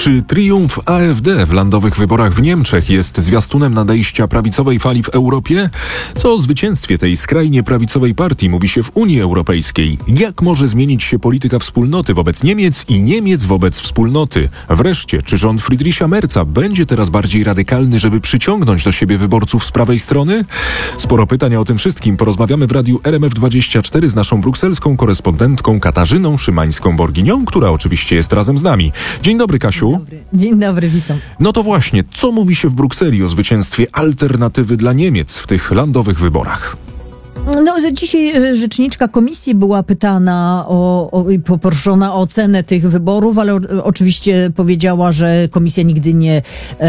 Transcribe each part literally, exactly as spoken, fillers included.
Czy triumf A F D w landowych wyborach w Niemczech jest zwiastunem nadejścia prawicowej fali w Europie? Co o zwycięstwie tej skrajnie prawicowej partii mówi się w Unii Europejskiej? Jak może zmienić się polityka wspólnoty wobec Niemiec i Niemiec wobec wspólnoty? Wreszcie, czy rząd Friedricha Merza będzie teraz bardziej radykalny, żeby przyciągnąć do siebie wyborców z prawej strony? Sporo pytań, a o tym wszystkim porozmawiamy w radiu R M F dwadzieścia cztery z naszą brukselską korespondentką Katarzyną Szymańską-Borginią, która oczywiście jest razem z nami. Dzień dobry, Kasiu. Dzień dobry, Dzień dobry, witam. No to właśnie, co mówi się w Brukseli o zwycięstwie alternatywy dla Niemiec w tych landowych wyborach? No, dzisiaj rzeczniczka komisji była pytana o, o poproszona o ocenę tych wyborów, ale o, oczywiście powiedziała, że komisja nigdy nie,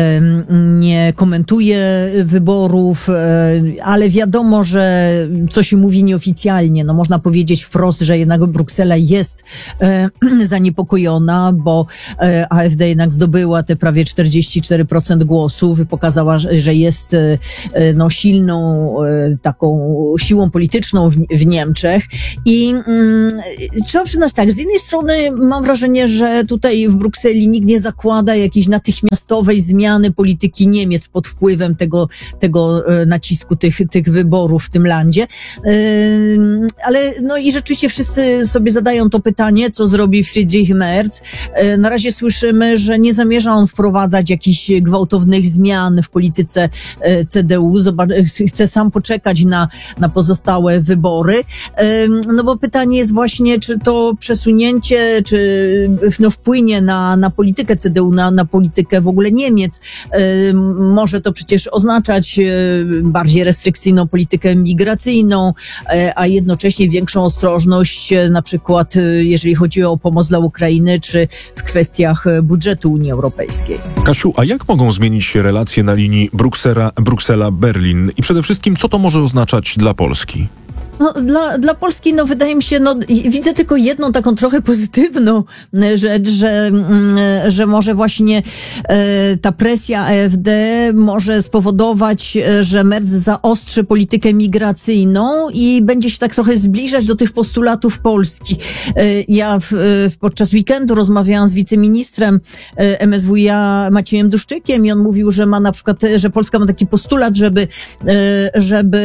nie komentuje wyborów, ale wiadomo, że co się mówi nieoficjalnie. No, można powiedzieć wprost, że jednak Bruksela jest zaniepokojona, bo A F D jednak zdobyła te prawie czterdzieści cztery procent głosów i pokazała, że jest no, silną taką siłą polityczną w, w Niemczech i mm, trzeba przyznać tak, z jednej strony mam wrażenie, że tutaj w Brukseli nikt nie zakłada jakiejś natychmiastowej zmiany polityki Niemiec pod wpływem tego, tego e, nacisku tych, tych wyborów w tym landzie, e, ale no i rzeczywiście wszyscy sobie zadają to pytanie, co zrobi Friedrich Merz. E, na razie słyszymy, że nie zamierza on wprowadzać jakichś gwałtownych zmian w polityce e, C D U, Zobacz, chce sam poczekać na, na pozostałe wybory. No bo pytanie jest właśnie, czy to przesunięcie, czy no wpłynie na, na politykę C D U, na, na politykę w ogóle Niemiec. Może to przecież oznaczać bardziej restrykcyjną politykę migracyjną, a jednocześnie większą ostrożność, na przykład jeżeli chodzi o pomoc dla Ukrainy, czy w kwestiach budżetu Unii Europejskiej. Kasiu, a jak mogą zmienić się relacje na linii Bruksela, Bruksela-Berlin i przede wszystkim, co to może oznaczać dla Polski? No, dla, dla Polski, no wydaje mi się, no widzę tylko jedną taką trochę pozytywną rzecz, że, że może właśnie e, ta presja A F D może spowodować, że Merz zaostrzy politykę migracyjną i będzie się tak trochę zbliżać do tych postulatów Polski. E, ja w, w, podczas weekendu rozmawiałam z wiceministrem M S W iA Maciejem Duszczykiem i on mówił, że ma na przykład, że Polska ma taki postulat, żeby, e, żeby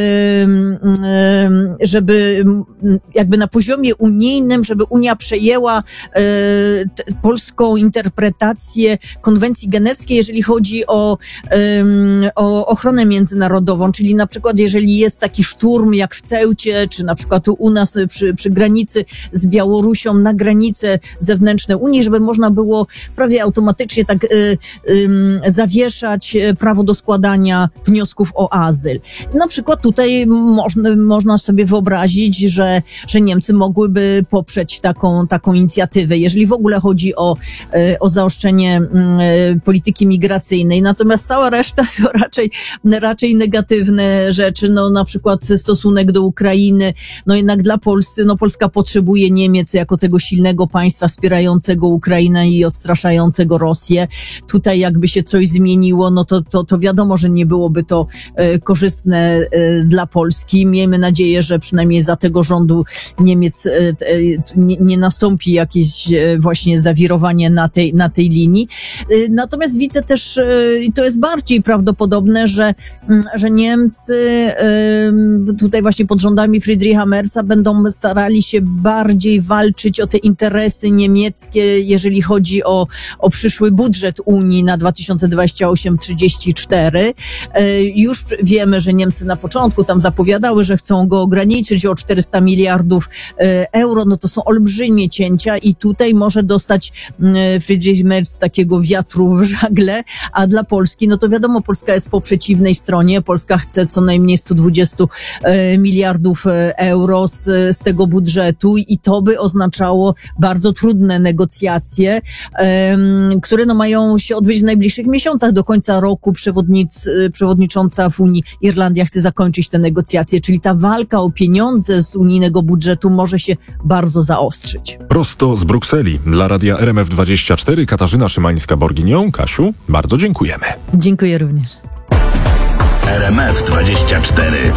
e, żeby jakby na poziomie unijnym, żeby Unia przejęła e, t, polską interpretację konwencji genewskiej, jeżeli chodzi o, e, o ochronę międzynarodową, czyli na przykład jeżeli jest taki szturm jak w Ceucie, czy na przykład u nas przy, przy granicy z Białorusią, na granice zewnętrzne Unii, żeby można było prawie automatycznie tak e, e, zawieszać prawo do składania wniosków o azyl. Na przykład tutaj można, można sobie wyobrazić, że, że Niemcy mogłyby poprzeć taką, taką inicjatywę, jeżeli w ogóle chodzi o, o zaostrzenie polityki migracyjnej. Natomiast cała reszta to raczej, raczej negatywne rzeczy, no na przykład stosunek do Ukrainy, no jednak dla Polski, no Polska potrzebuje Niemiec jako tego silnego państwa wspierającego Ukrainę i odstraszającego Rosję. Tutaj jakby się coś zmieniło, no to, to, to wiadomo, że nie byłoby to e, korzystne e, dla Polski. Miejmy nadzieję, że przynajmniej za tego rządu Niemiec e, e, nie, nie nastąpi jakieś e, właśnie zawirowanie na tej, na tej linii. E, natomiast widzę też, e, i to jest bardziej prawdopodobne, że, m, że Niemcy e, tutaj właśnie pod rządami Friedricha Merza będą starali się bardziej walczyć o te interesy niemieckie, jeżeli chodzi o, o przyszły budżet Unii na dwa tysiące dwudziesty ósmy do trzydziestego czwartego. E, już wiemy, że Niemcy na początku tam zapowiadały, że chcą go ograniczyć o czterysta miliardów euro, no to są olbrzymie cięcia i tutaj może dostać Friedrich Merz takiego wiatru w żagle, a dla Polski, no to wiadomo, Polska jest po przeciwnej stronie, Polska chce co najmniej sto dwadzieścia miliardów euro z, z tego budżetu i to by oznaczało bardzo trudne negocjacje, um, które no mają się odbyć w najbliższych miesiącach. Do końca roku przewodnic, przewodnicząca w Unii Irlandia chce zakończyć te negocjacje, czyli ta walka o pieniądze z unijnego budżetu może się bardzo zaostrzyć. Prosto z Brukseli dla Radia R M F dwadzieścia cztery Katarzyna Szymańska-Borginią. Kasiu, bardzo dziękujemy. Dziękuję również. R M F dwadzieścia cztery.